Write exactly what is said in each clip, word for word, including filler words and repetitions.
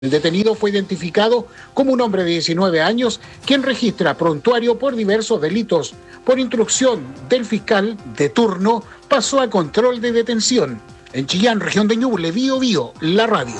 El detenido fue identificado como un hombre de diecinueve años, quien registra prontuario por diversos delitos. Por instrucción del fiscal de turno, pasó a control de detención. En Chillán, región de Ñuble, Bío Bío, la radio.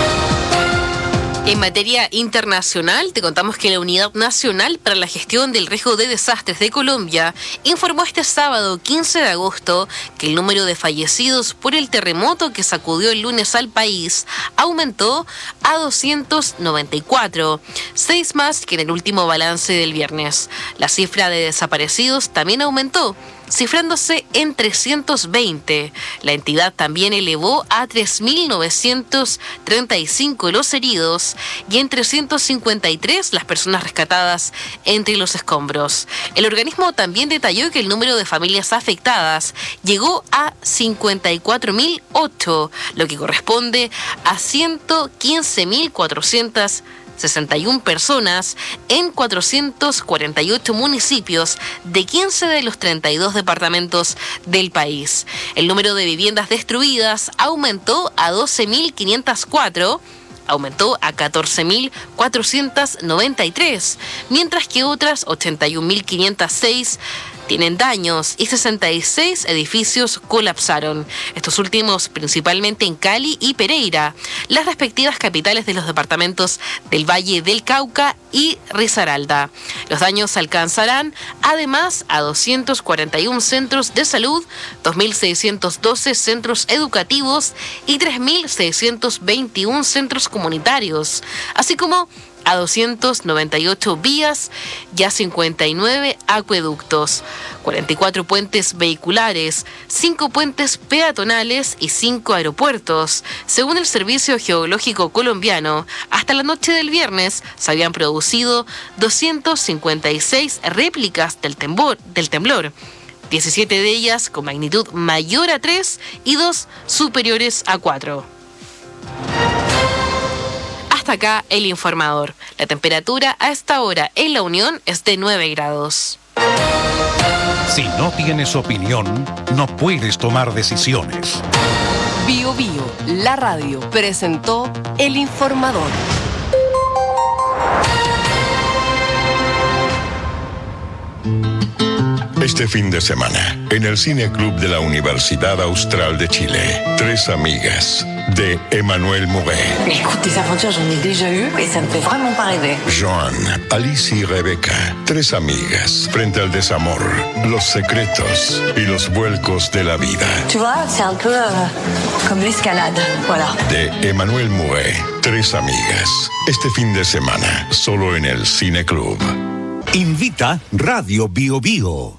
En materia internacional, te contamos que la Unidad Nacional para la Gestión del Riesgo de Desastres de Colombia informó este sábado quince de agosto que el número de fallecidos por el terremoto que sacudió el lunes al país aumentó a doscientos noventa y cuatro, seis más que en el último balance del viernes. La cifra de desaparecidos también aumentó, cifrándose en trescientos veinte. La entidad también elevó a tres mil novecientos treinta y cinco los heridos y en trescientos cincuenta y tres las personas rescatadas entre los escombros. El organismo también detalló que el número de familias afectadas llegó a cincuenta y cuatro mil ocho, lo que corresponde a ciento quince mil cuatrocientos sesenta y una personas en cuatrocientos cuarenta y ocho municipios de quince de los treinta y dos departamentos del país. El número de viviendas destruidas aumentó a doce mil quinientos cuatro, aumentó a catorce mil cuatrocientos noventa y tres, mientras que otras ochenta y un mil quinientos seis tienen daños y sesenta y seis edificios colapsaron. Estos últimos principalmente en Cali y Pereira, las respectivas capitales de los departamentos del Valle del Cauca y Risaralda. Los daños alcanzarán además a doscientos cuarenta y uno centros de salud, dos mil seiscientos doce centros educativos y tres mil seiscientos veintiuno centros comunitarios, así como a doscientas noventa y ocho vías y a cincuenta y nueve acueductos, cuarenta y cuatro puentes vehiculares, cinco puentes peatonales y cinco aeropuertos. Según el Servicio Geológico Colombiano, hasta la noche del viernes se habían producido doscientas cincuenta y seis réplicas del temblor, del temblor, diecisiete de ellas con magnitud mayor a tres y dos superiores a cuatro. Hasta acá el informador. La temperatura a esta hora en La Unión es de nueve grados. Si no tienes opinión, no puedes tomar decisiones. Bío Bío, la radio, presentó el informador. Este fin de semana, en el Cine Club de la Universidad Austral de Chile, Tres amigas, de Emmanuel Mouret. Écoute, des aventures, j'en ai déjà eu et ça me fait vraiment pas rêver. Joan, Alice y Rebeca, tres amigas, frente al desamor, los secretos y los vuelcos de la vida. Tu vois, c'est un peu euh, comme l'escalade, voilà. De Emmanuel Mouret, Tres amigas, este fin de semana, solo en el Cine Club. Invita Radio Bío Bío.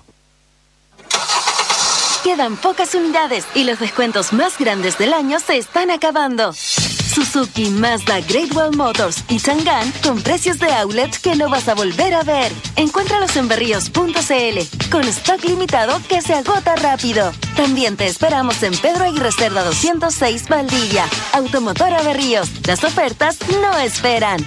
Quedan pocas unidades y los descuentos más grandes del año se están acabando. Suzuki, Mazda, Great Wall Motors y Chang'an con precios de outlet que no vas a volver a ver. Encuéntralos en berríos punto c l con stock limitado que se agota rápido. También te esperamos en Pedro Aguirre Cerda doscientos seis, Valdivia. Automotora Berríos. Las ofertas no esperan.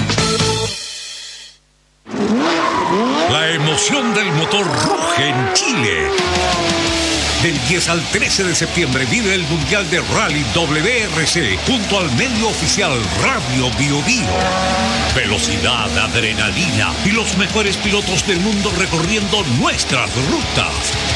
La emoción del motor ruge en Chile. Del diez al trece de septiembre vive el Mundial de Rally W R C junto al medio oficial Radio Bío Bío. Velocidad, adrenalina y los mejores pilotos del mundo recorriendo nuestras rutas.